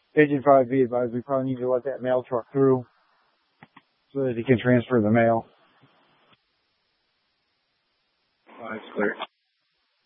Agent 5B advised we probably need to let that mail truck through so that he can transfer the mail. Oh, that's clear.